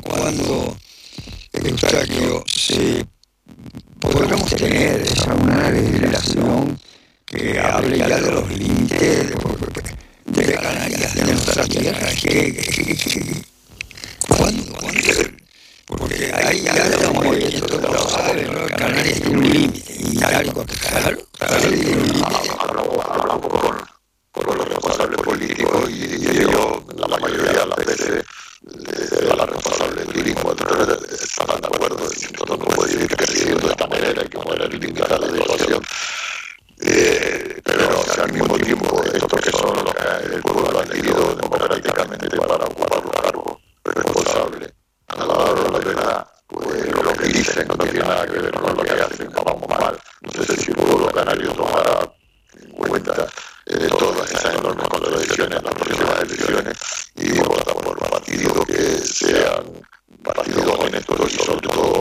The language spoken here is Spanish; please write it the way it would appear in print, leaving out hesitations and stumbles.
cuándo, Eustaquio, podremos tener esa una legislación que hable ya de los límites de Canarias, de nuestra tierra? ¿Cuándo? Porque ahí ya estamos oyendo de los árabes, ¿no? Canarias tiene un límite, y tal, claro, tiene un límite. Hablamos con los responsables políticos y ellos, la mayoría de las veces, desde la responsable turismo, estaban de acuerdo, diciendo no puede ir creciendo de esta manera, hay que poner límite a la situación. Pero o sea, al mismo tiempo, estos que son los que el pueblo ha elegido democráticamente para ocupar los cargos responsables, a la hora de la verdad, pues lo que dicen no tiene nada que ver con lo que hacen, vamos mal. No sé si el pueblo canario tomará en cuenta todas esas enormes contradicciones en las próximas elecciones y vota por partidos que sean partidos honestos y sobre todo